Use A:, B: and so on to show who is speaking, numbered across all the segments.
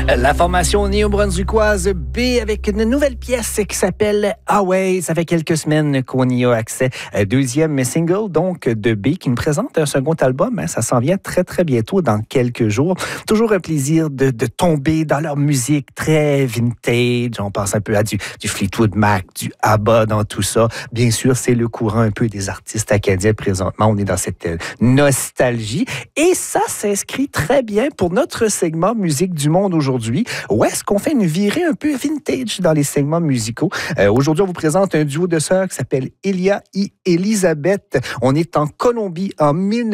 A: La formation néo-brunswickoise B avec une nouvelle pièce qui s'appelle Always. Ça fait quelques semaines qu'on y a accès. Deuxième single donc de B qui nous présente un second album. Ça s'en vient très très bientôt dans quelques jours. Toujours un plaisir de tomber dans leur musique très vintage. On pense un peu à du Fleetwood Mac, du ABBA dans tout ça. Bien sûr, c'est le courant un peu des artistes acadiens présentement. On est dans cette nostalgie et ça s'inscrit très bien pour notre segment Musique du monde aujourd'hui, où est-ce qu'on fait une virée un peu vintage dans les segments musicaux. Aujourd'hui, on vous présente un duo de sœurs qui s'appelle Elia et Elisabeth. On est en Colombie en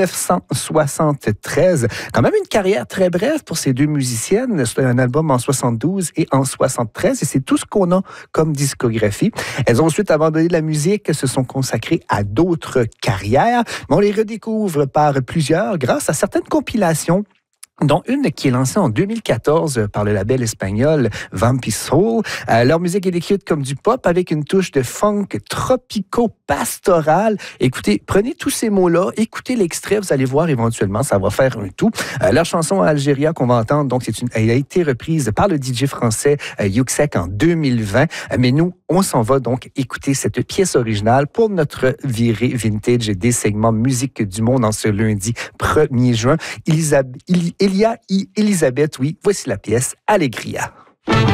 A: 1973. Quand même une carrière très brève pour ces deux musiciennes. C'est un album en 72 et en 73 et c'est tout ce qu'on a comme discographie. Elles ont ensuite abandonné la musique, se sont consacrées à d'autres carrières, mais on les redécouvre par plusieurs grâce à certaines compilations, dont une qui est lancée en 2014 par le label espagnol Vampi Soul. Leur musique est décrite comme du pop avec une touche de funk tropico-pastoral. Écoutez, prenez tous ces mots-là, écoutez l'extrait, vous allez voir éventuellement, ça va faire un tout. Leur chanson Algéria qu'on va entendre, donc elle a été reprise par le DJ français Yuxek en 2020. Mais nous, on s'en va donc écouter cette pièce originale pour notre virée vintage des segments musique du monde en ce lundi 1er juin. Elia et Elisabeth, oui, voici la pièce Allegria.